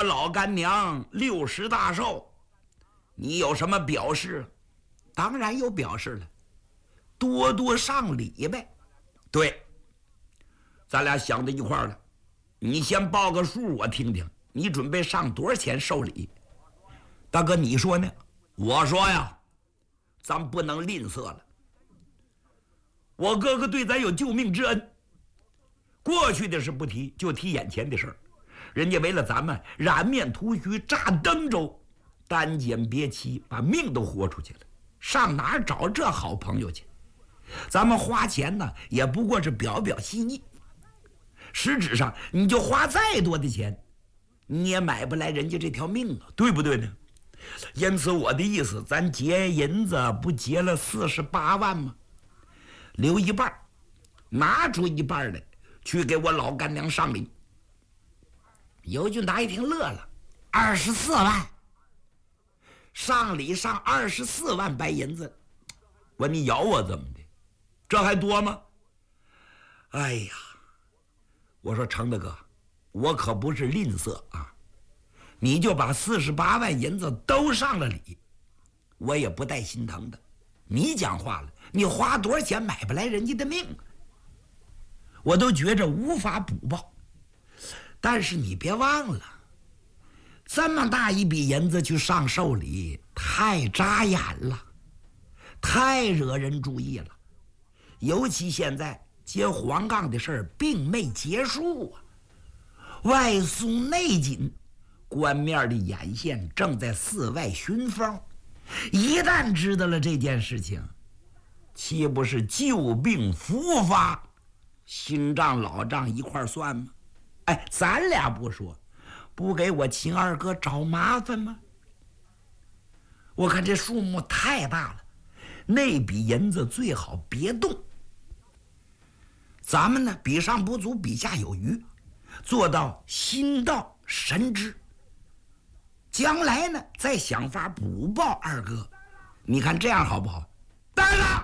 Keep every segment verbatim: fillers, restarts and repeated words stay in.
老干娘六十大寿，你有什么表示？当然有表示了，多多上礼呗。对，咱俩想到一块儿了。你先报个数，我听听，你准备上多少钱寿礼？大哥，你说呢？我说呀，咱不能吝啬了。我哥哥对咱有救命之恩，过去的事不提，就提眼前的事儿。人家为了咱们染面涂须、炸登州，单肩别妻，把命都豁出去了，上哪儿找这好朋友去？咱们花钱呢，也不过是表表心意。实质上，你就花再多的钱，你也买不来人家这条命啊，对不对呢？因此我的意思，咱结银子不结了四十八万吗？留一半，拿出一半来，去给我老干娘上礼。尤俊达一听乐了，二十四万，上礼上二十四万白银子，我你咬我怎么的？这还多吗？哎呀，我说程大哥，我可不是吝啬啊，你就把四十八万银子都上了礼，我也不带心疼的。你讲话了，你花多少钱买不来人家的命，我都觉着无法补报。但是你别忘了，这么大一笔银子去上寿礼，太扎眼了，太惹人注意了。尤其现在接黄杠的事儿并没结束啊，外松内紧，官面的眼线正在寺外寻风。一旦知道了这件事情，岂不是旧病复发，新账老账一块算吗？哎，咱俩不说，不给我秦二哥找麻烦吗？我看这数目太大了，那笔银子最好别动。咱们呢，比上不足，比下有余，做到心到神知。将来呢，再想法补报二哥，你看这样好不好？呆了！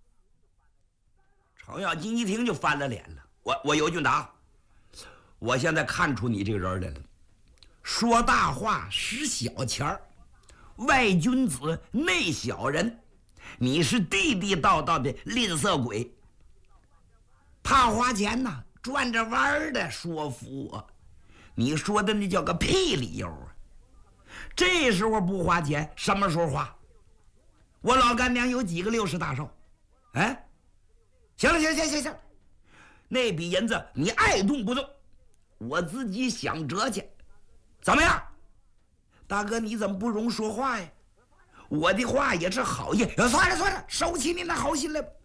程咬金一听就翻了脸了。我我尤俊达，我现在看出你这个人来了，说大话使小钱儿，外君子内小人，你是地地道道的吝啬鬼，怕花钱呐，转着弯儿的说服我。你说的那叫个屁理由啊！这时候不花钱，什么时候花？我老干娘有几个六十大寿？哎，行了，行行行行，那笔银子你爱动不动，我自己想折去，怎么样？大哥，你怎么不容说话呀？我的话也是好意，算了算了，收起你那好心来吧。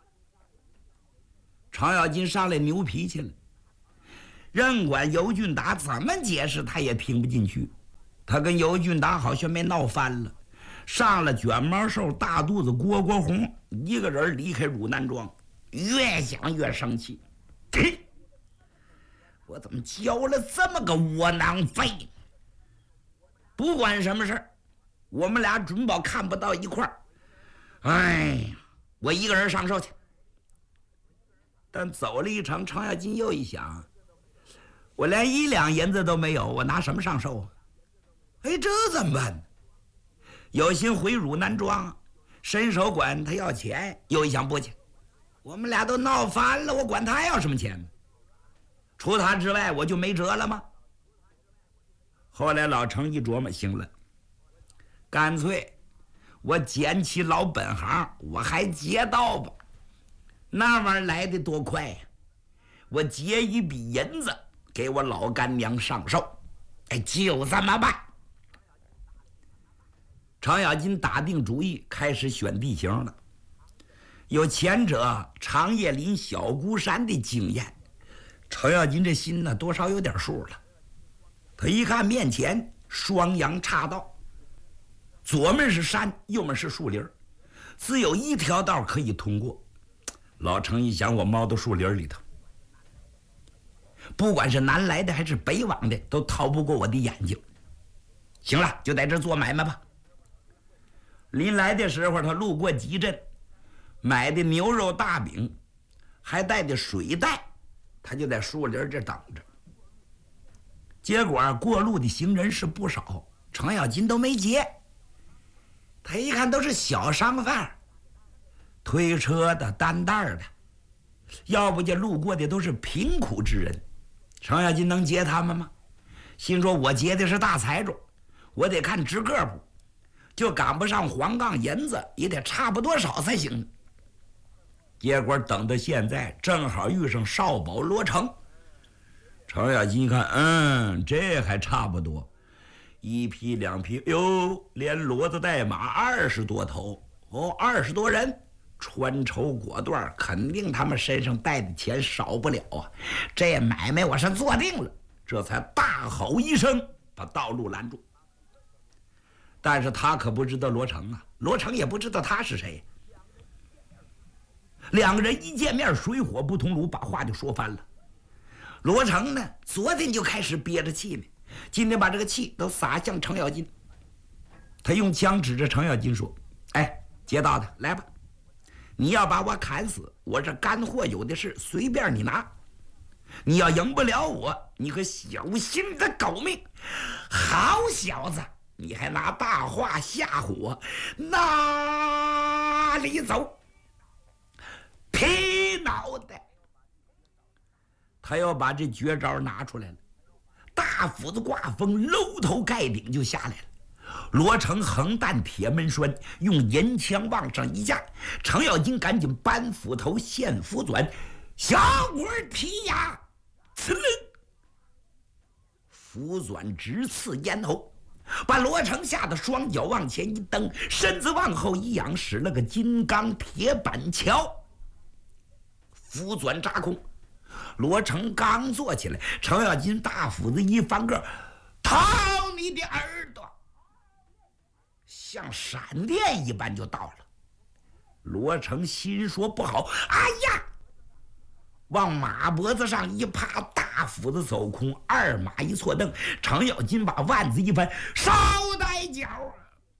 程咬金上来牛脾气了，任管尤俊达怎么解释，他也听不进去。他跟尤俊达好像没闹翻了，上了卷毛兽大肚子蝈蝈红，一个人离开汝南庄，越想越生气。我怎么交了这么个窝囊废？不管什么事儿，我们俩准保看不到一块儿。哎呀，我一个人上寿去。但走了一程，程咬金又一想，我连一两银子都没有，我拿什么上寿啊？哎，这怎么办？有心回汝南庄，伸手管他要钱，又一想不去，我们俩都闹翻了，我管他要什么钱？除他之外，我就没辙了吗？后来老程一琢磨，行了，干脆我捡起老本行，我还劫道吧。那玩意儿来的多快呀！我劫一笔银子给我老干娘上寿，哎，就这么办。程咬金打定主意，开始选地形了。有前者长叶林、小孤山的经验，程咬金这心呢，多少有点数了。他一看面前双阳岔道，左面是山，右面是树林，只有一条道可以通过。老程一想，我猫到树林里头，不管是南来的还是北往的，都逃不过我的眼睛。行了，就在这做买卖吧。临来的时候，他路过集镇，买的牛肉大饼，还带的水袋，他就在树林这等着。 结果过路的行人是不少，程咬金都没劫。他一看都是小商贩，推车的、担担的，要不就路过的都是贫苦之人。程咬金能劫他们吗？心说我劫的是大财主，我得看直个不，就赶不上黄杠银子，也得差不多少才行。结果等到现在，正好遇上少保罗成。程咬金一看，嗯，这还差不多，一匹两匹，哟，连骡子带马二十多头，哦，二十多人，穿绸裹缎，肯定他们身上带的钱少不了啊。这买卖我是做定了，这才大吼一声，把道路拦住。但是他可不知道罗成啊，罗成也不知道他是谁。两个人一见面，水火不同炉，把话就说翻了。罗成呢，昨天就开始憋着气呢，今天把这个气都撒向程咬金。他用枪指着程咬金说：“哎，劫道的，来吧！你要把我砍死，我这干货有的是，随便你拿。你要赢不了我，你可小心的狗命！好小子，你还拿大话吓唬我，哪里走？劈脑袋！”他要把这绝招拿出来了，大斧子挂风，搂头盖顶就下来了。罗成横弹铁门栓，用银枪往上一架，程咬金赶紧搬斧头现斧转，小鬼踢牙，刺楞，斧转直刺咽喉，把罗成吓得双脚往前一蹬，身子往后一仰，使了个金刚铁板桥，斧转扎空。罗成刚坐起来，程咬金大斧子一翻个，掏你的耳朵，像闪电一般就到了。罗成心说不好，哎呀，往马脖子上一趴，大斧子走空，二马一错蹬，程咬金把腕子一翻，捎带脚啊！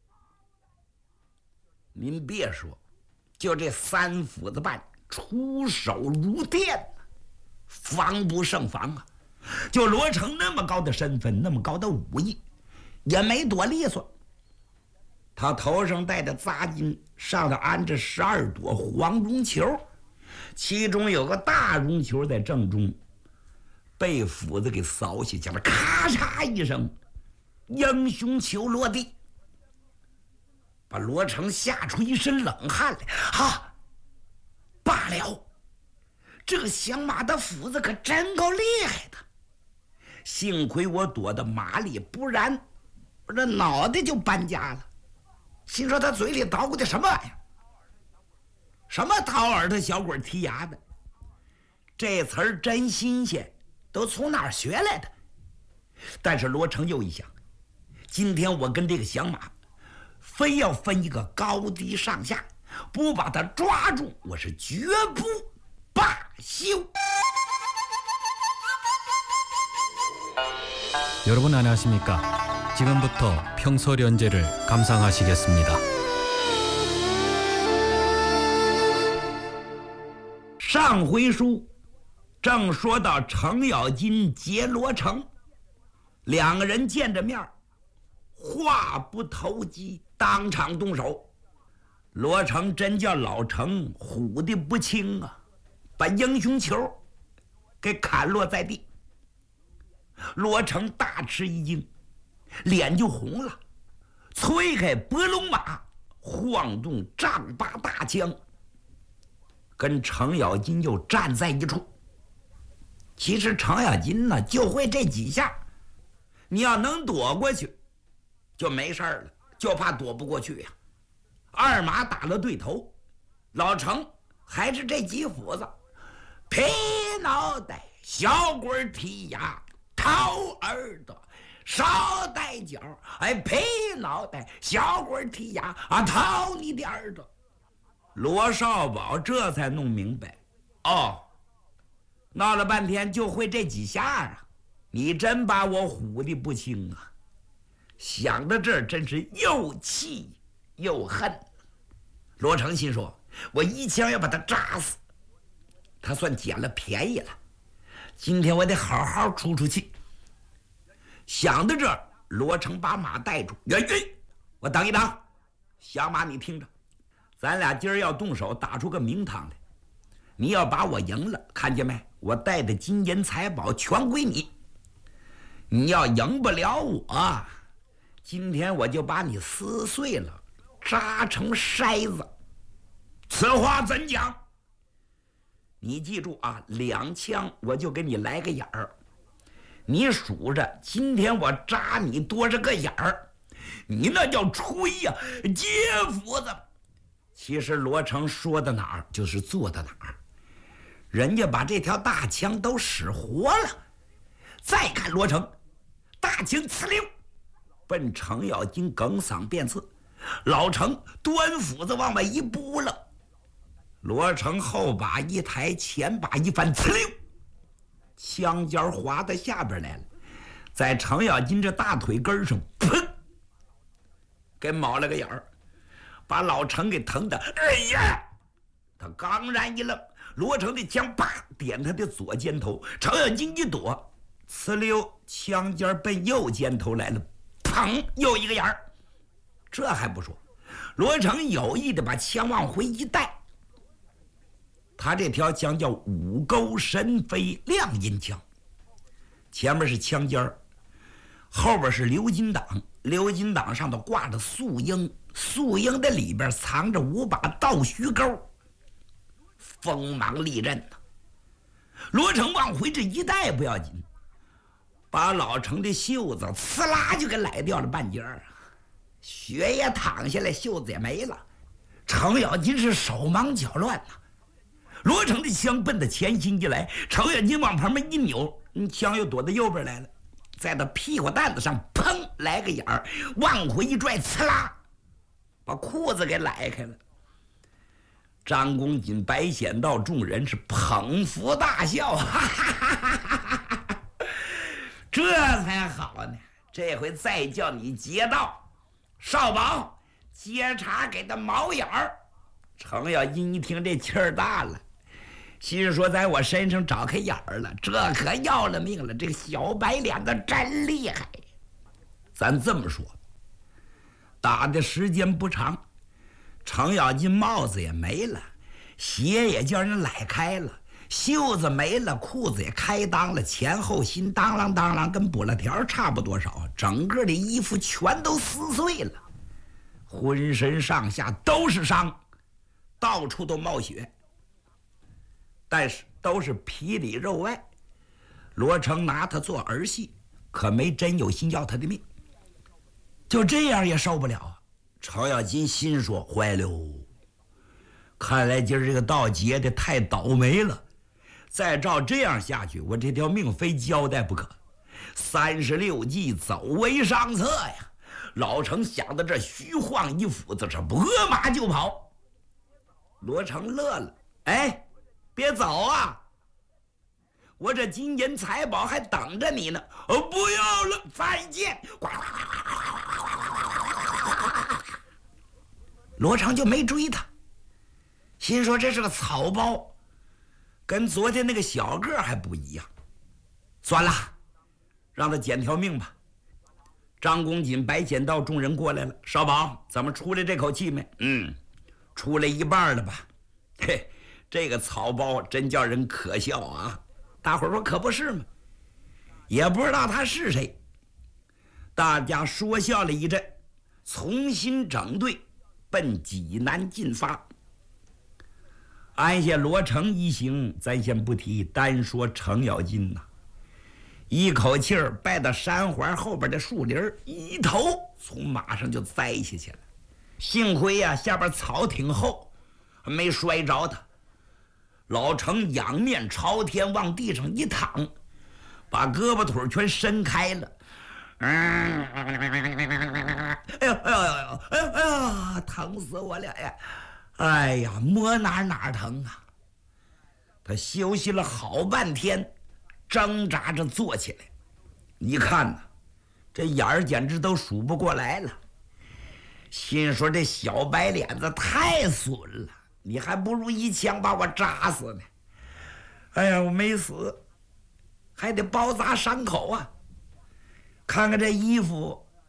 您别说，就这三斧子半，出手如电，防不胜防啊！就罗成那么高的身份，那么高的武艺，也没躲利索。他头上戴的扎金，上头安着十二朵黄绒球，其中有个大绒球在正中，被斧子给扫下去了，咔嚓一声，英雄球落地，把罗成吓出一身冷汗来。哈，罢了，这个响马的斧子可真够厉害的，幸亏我躲到马里，不然我这脑袋就搬家了。心说他嘴里捣鼓的什么玩意儿？什么掏耳朵、小鬼踢牙的？这词儿真新鲜，都从哪儿学来的？但是罗成又一想，今天我跟这个响马非要分一个高低上下，不把他抓住，我是绝不罢休。 여러분 안녕하십니까? 지금부터 평소련제를 감상하시겠습니다. 上回书正说到程咬金劫罗成，两个人见着面，话不投机，当场动手。罗成真叫老程唬得不轻啊，把英雄球给砍落在地。罗成大吃一惊，脸就红了，催开拨龙马，晃动丈八大枪，跟程咬金又站在一处。其实程咬金呢就会这几下，你要能躲过去就没事了，就怕躲不过去呀。二马打了对头，老程还是这几斧子，劈脑袋，小鬼踢牙，掏耳朵，捎带脚，哎，劈脑袋，小鬼踢牙啊，掏你的耳朵。罗少宝这才弄明白，哦，闹了半天就会这几下啊！你真把我唬得不轻啊！想到这儿，真是又气又恨。罗成心说：“我一枪要把他扎死，他算捡了便宜了。今天我得好好出出气。” 想到这儿，罗成把马带住，哎哎，我等一等，小马你听着，咱俩今儿要动手，打出个名堂来。你要把我赢了，看见没？我带的金银财宝全归你。你要赢不了我，今天我就把你撕碎了，扎成筛子。此话怎讲？你记住啊，两枪我就给你来个眼儿，你数着，今天我扎你多少个眼儿，你那叫吹呀、啊，接斧子。其实罗成说到哪儿就是做到哪儿，人家把这条大枪都使活了。再看罗成，大枪呲溜，奔程咬金哽嗓变刺，老程端斧子往外一扑了。罗成后把一抬，前把一翻，呲溜，枪尖划到下边来了，在程咬金这大腿根上，砰，给卯了个眼儿，把老程给疼的，哎呀！他刚然一愣，罗成的枪啪点他的左肩头，程咬金一躲，呲溜，枪尖奔右肩头来了，砰，又一个眼儿。这还不说，罗成有意的把枪往回一带。他这条枪叫五钩神飞亮银枪，前面是枪尖儿，后边是鎏金档，鎏金档上头挂着素鹰，素鹰的里边藏着五把倒须钩，锋芒利刃呐。罗成往回这一带不要紧，把老程的袖子呲啦就给揽掉了半截儿，血也淌下来，袖子也没了。程咬金是手忙脚乱呐。罗成的枪奔到前心一来，程咬金往旁边一扭，枪又躲到右边来了，在他屁股蛋子上砰来个眼儿，往回一拽，呲啦，把裤子给揽开了。张公瑾、白显道众人是捧腹大笑，哈哈哈哈哈哈，这才好呢。这回再叫你劫道，少保接茬给他毛眼儿。程咬金一听这气儿大了，心说在我身上找开眼儿了，这可要了命了，这个小白脸子真厉害。咱这么说，打的时间不长，程咬金帽子也没了，鞋也叫人揽开了，袖子没了，裤子也开裆了，前后心当啷当啷跟补了条差不多少，整个的衣服全都撕碎了，浑身上下都是伤，到处都冒血，但是都是皮里肉外。罗成拿他做儿戏，可没真有心要他的命，就这样也受不了啊。程咬金心说坏了，看来今儿这个道劫的太倒霉了，再照这样下去，我这条命非交代不可。三十六计，走为上策呀。老程想到这，虚晃一斧子，这拨马就跑。罗成乐了，哎，别走啊，我这金银财宝还等着你呢。哦，不要了，再见。罗成就没追他，心说这是个草包，跟昨天那个小个还不一样，算了，让他捡条命吧。张公瑾、白显道众人过来了，少保，怎么出来这口气没？嗯，出来一半了吧？嘿，这个草包真叫人可笑啊！大伙儿说可不是吗？也不知道他是谁。大家说笑了一阵，重新整队，奔济南进发。按下罗成一行，咱先不提，单说程咬金呐、啊，一口气儿拜到山环后边的树林，一头从马上就栽下去了。幸亏呀、啊，下边草挺厚，没摔着他。老程仰面朝天往地上一躺，把胳膊腿全伸开了。嗯，哎呦哎呦哎呦哎呦哎呦，疼死我了呀！哎呀，摸哪哪疼啊！他休息了好半天，挣扎着坐起来。你看呐，这眼儿简直都数不过来了。心说这小白脸子太损了，你还不如一枪把我扎死呢。哎呀，我没死，还得包扎伤口啊！ 看看这衣服